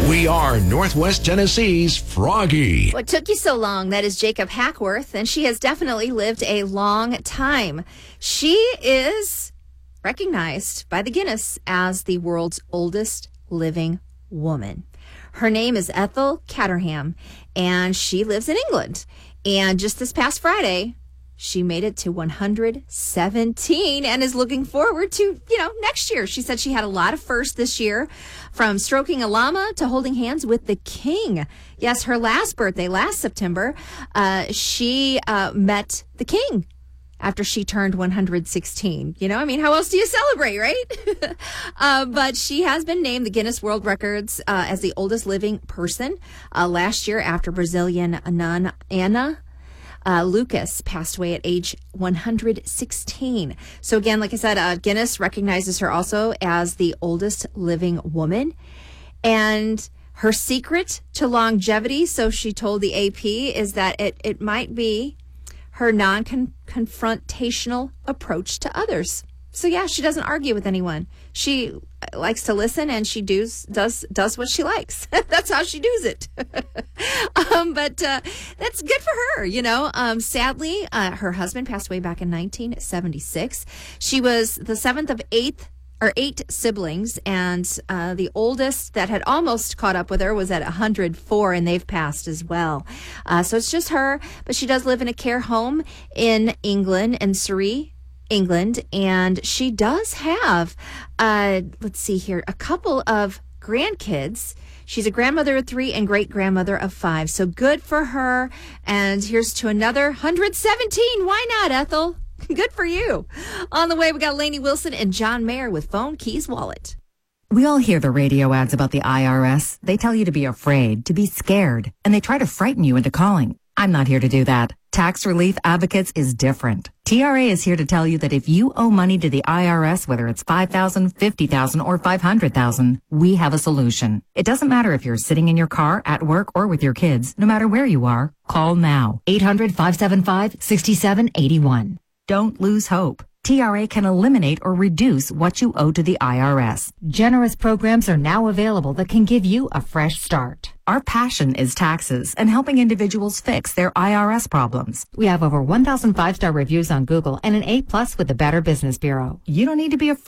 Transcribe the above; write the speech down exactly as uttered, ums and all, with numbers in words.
We are Northwest Tennessee's Froggy. What took you so long? That is Jacob Hackworth, and she has definitely lived a long time. She is recognized by the Guinness as the world's oldest living woman. Her name is Ethel Caterham, and she lives in England. And just this past Friday, she made it to one hundred seventeen and is looking forward to, you know, next year. She said she had a lot of firsts this year, from stroking a llama to holding hands with the king. Yes, her last birthday, last September, uh, she uh, met the king after she turned one hundred sixteen. You know, I mean, how else do you celebrate, right? uh, but she has been named the Guinness World Records uh, as the oldest living person uh, last year after Brazilian nun Anna Uh, Lucas passed away at age one hundred sixteen. So again, like I said, uh, Guinness recognizes her also as the oldest living woman. And her secret to longevity, so she told the A P, is that it, it might be her non-confrontational approach to others. So yeah, she doesn't argue with anyone. She likes to listen, and she does does does what she likes. That's how she does it. um, but uh, that's good for her, you know. Um, sadly, uh, her husband passed away back in nineteen seventy-six. She was the seventh of eighth or eight siblings, and uh, the oldest that had almost caught up with her was at one hundred four, and they've passed as well. Uh, so it's just her, but she does live in a care home in England, in Surrey, England, and she does have, uh, let's see here, a couple of grandkids. She's a grandmother of three and great-grandmother of five, so good for her. And here's to another one hundred seventeen. Why not, Ethel? Good for you. On the way, we got Lainey Wilson and John Mayer with Phone Keys Wallet. We all hear the radio ads about the I R S. They tell you to be afraid, to be scared, and they try to frighten you into calling. I'm not here to do that. Tax Relief Advocates is different. T R A is here to tell you that if you owe money to the I R S, whether it's five thousand dollars, fifty thousand dollars, or five hundred thousand dollars, we have a solution. It doesn't matter if you're sitting in your car, at work, or with your kids. No matter where you are, call now. eight hundred, five seven five, six seven eight one. Don't lose hope. T R A can eliminate or reduce what you owe to the I R S. Generous programs are now available that can give you a fresh start. Our passion is taxes and helping individuals fix their I R S problems. We have over one thousand five-star reviews on Google and an A plus with the Better Business Bureau. You don't need to be afraid.